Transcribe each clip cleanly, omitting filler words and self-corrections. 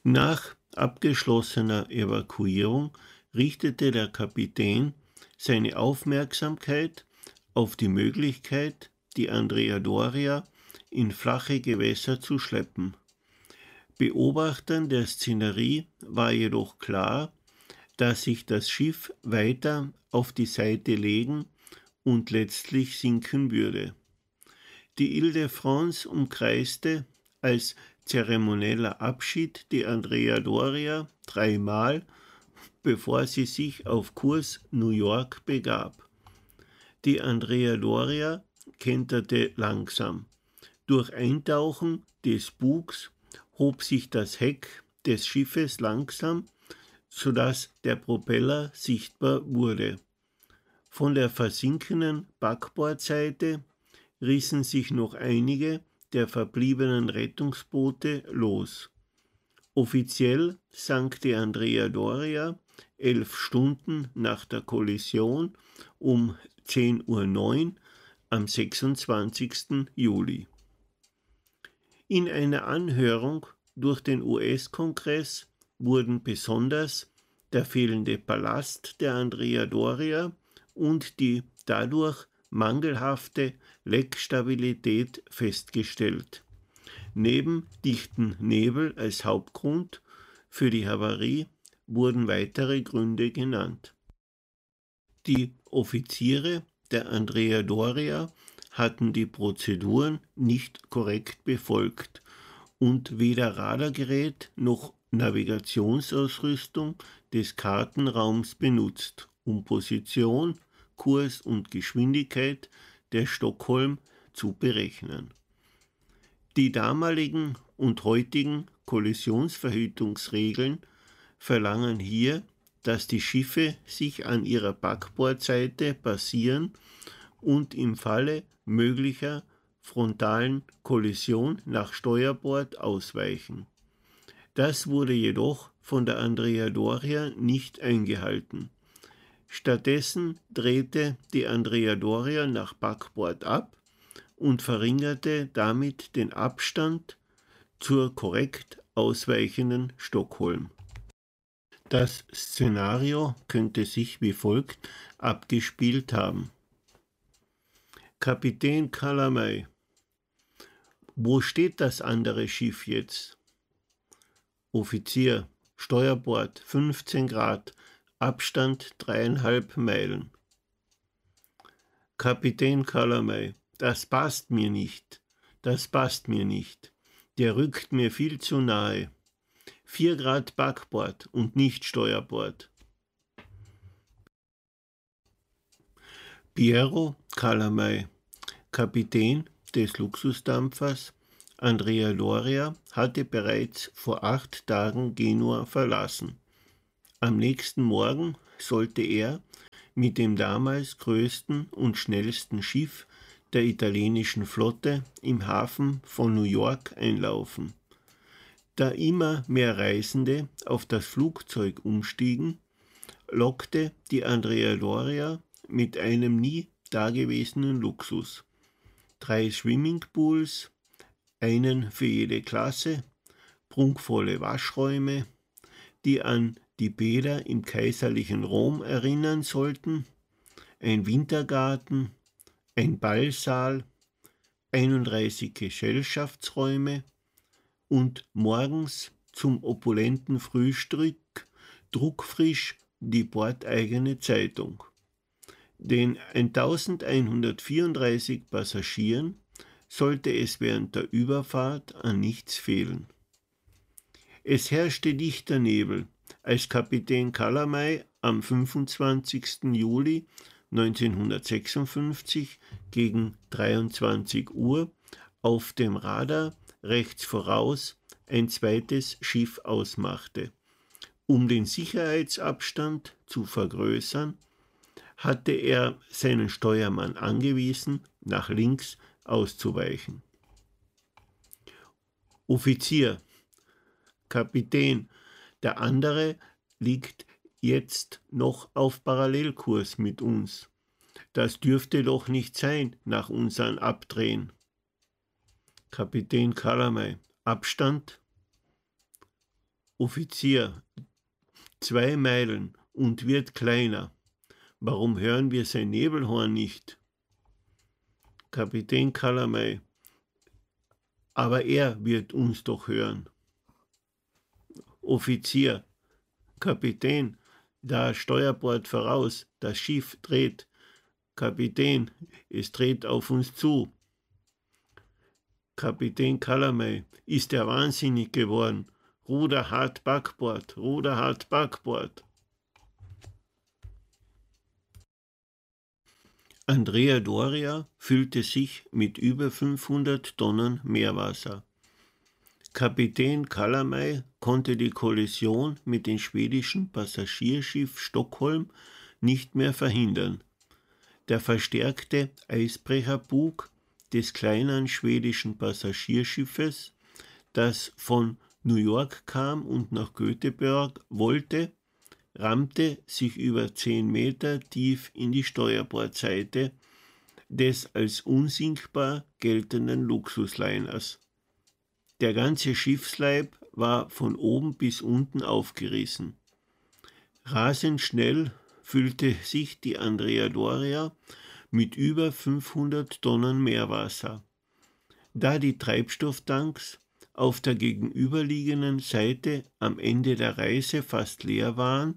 Nach abgeschlossener Evakuierung richtete der Kapitän seine Aufmerksamkeit auf die Möglichkeit, die Andrea Doria in flache Gewässer zu schleppen. Beobachtern der Szenerie war jedoch klar, dass sich das Schiff weiter auf die Seite legen und letztlich sinken würde. Die Ile-de-France umkreiste als zeremonieller Abschied die Andrea Doria 3-mal, bevor sie sich auf Kurs New York begab. Die Andrea Doria kenterte langsam. Durch Eintauchen des Bugs hob sich das Heck des Schiffes langsam, sodass der Propeller sichtbar wurde. Von der versinkenden Backbordseite rissen sich noch einige der verbliebenen Rettungsboote los. Offiziell sank die Andrea Doria 11 Stunden nach der Kollision um 10:09 Uhr am 26. Juli. In einer Anhörung durch den US-Kongress wurden besonders der fehlende Ballast der Andrea Doria und die dadurch mangelhafte Leckstabilität festgestellt. Neben dichten Nebel als Hauptgrund für die Havarie wurden weitere Gründe genannt. Die Offiziere der Andrea Doria hatten die Prozeduren nicht korrekt befolgt und weder Radargerät noch Navigationsausrüstung des Kartenraums benutzt, um Position, Kurs und Geschwindigkeit der Stockholm zu berechnen. Die damaligen und heutigen Kollisionsverhütungsregeln verlangen hier, dass die Schiffe sich an ihrer Backbordseite basieren und im Falle möglicher frontalen Kollision nach Steuerbord ausweichen. Das wurde jedoch von der Andrea Doria nicht eingehalten. Stattdessen drehte die Andrea Doria nach Backbord ab und verringerte damit den Abstand zur korrekt ausweichenden Stockholm. Das Szenario könnte sich wie folgt abgespielt haben. Kapitän Calamai: Wo steht das andere Schiff jetzt? Offizier: Steuerbord 15 Grad, Abstand 3,5 Meilen. Kapitän Calamai: Das passt mir nicht. Der rückt mir viel zu nahe. 4 Grad Backbord und nicht Steuerbord. Piero Calamai, Kapitän des Luxusdampfers Andrea Doria, hatte bereits vor 8 Tagen Genua verlassen. Am nächsten Morgen sollte er mit dem damals größten und schnellsten Schiff der italienischen Flotte im Hafen von New York einlaufen. Da immer mehr Reisende auf das Flugzeug umstiegen, lockte die Andrea Doria mit einem nie dagewesenen Luxus: 3 Swimmingpools, einen für jede Klasse, prunkvolle Waschräume, die an die Bäder im kaiserlichen Rom erinnern sollten, ein Wintergarten, ein Ballsaal, 31 Gesellschaftsräume und morgens zum opulenten Frühstück druckfrisch die bordeigene Zeitung. Den 1134 Passagieren sollte es während der Überfahrt an nichts fehlen. Es herrschte dichter Nebel, als Kapitän Calamai am 25. Juli 1956 gegen 23 Uhr auf dem Radar rechts voraus ein zweites Schiff ausmachte. Um den Sicherheitsabstand zu vergrößern, hatte er seinen Steuermann angewiesen, nach links auszuweichen. Offizier: Kapitän, der andere liegt jetzt noch auf Parallelkurs mit uns. Das dürfte doch nicht sein nach unserem Abdrehen. Kapitän Calamai: Abstand Offizier, 2 Meilen und wird kleiner. Warum hören wir sein Nebelhorn nicht? Kapitän Calamai, aber er wird uns doch hören. Offizier, Kapitän, da Steuerbord voraus, das Schiff dreht. Kapitän, es dreht auf uns zu. Kapitän Calamai, ist er wahnsinnig geworden? Ruder hart Backbord, Ruder hart Backbord. Andrea Doria füllte sich mit über 500 Tonnen Meerwasser. Kapitän Calamai konnte die Kollision mit dem schwedischen Passagierschiff Stockholm nicht mehr verhindern. Der verstärkte Eisbrecherbug des kleinen schwedischen Passagierschiffes, das von New York kam und nach Göteborg wollte, rammte sich über 10 Meter tief in die Steuerbordseite des als unsinkbar geltenden Luxusliners. Der ganze Schiffsleib war von oben bis unten aufgerissen. Rasend schnell füllte sich die Andrea Doria mit über 500 Tonnen Meerwasser. Da die Treibstofftanks auf der gegenüberliegenden Seite am Ende der Reise fast leer waren,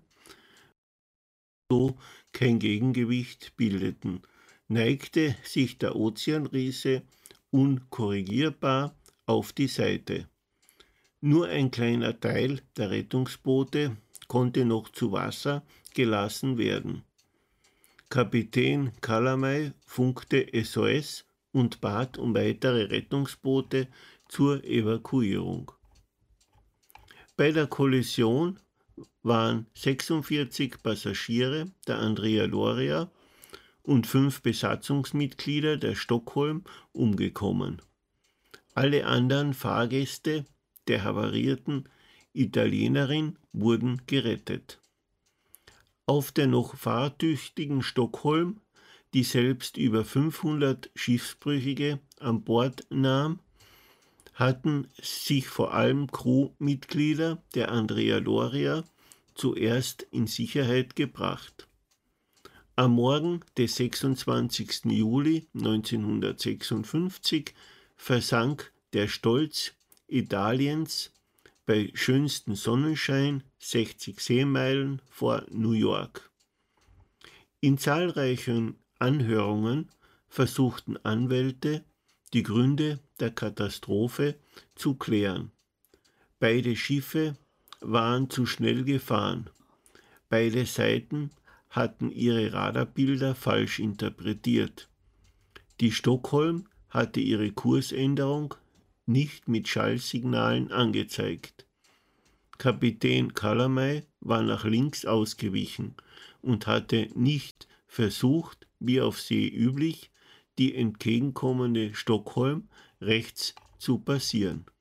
so kein Gegengewicht bildeten, neigte sich der Ozeanriese unkorrigierbar auf die Seite. Nur ein kleiner Teil der Rettungsboote konnte noch zu Wasser gelassen werden. Kapitän Calamai funkte SOS und bat um weitere Rettungsboote zur Evakuierung. Bei der Kollision waren 46 Passagiere der Andrea Doria und 5 Besatzungsmitglieder der Stockholm umgekommen. Alle anderen Fahrgäste der havarierten Italienerin wurden gerettet. Auf der noch fahrtüchtigen Stockholm, die selbst über 500 Schiffsbrüchige an Bord nahm, hatten sich vor allem Crewmitglieder der Andrea Doria zuerst in Sicherheit gebracht. Am Morgen des 26. Juli 1956 versank der Stolz Italiens bei schönstem Sonnenschein 60 Seemeilen vor New York. In zahlreichen Anhörungen versuchten Anwälte, die Gründe der Katastrophe zu klären. Beide Schiffe waren zu schnell gefahren. Beide Seiten hatten ihre Radarbilder falsch interpretiert. Die Stockholm hatte ihre Kursänderung nicht mit Schallsignalen angezeigt. Kapitän Calamai war nach links ausgewichen und hatte nicht versucht, wie auf See üblich, die entgegenkommende Stockholm rechts zu passieren.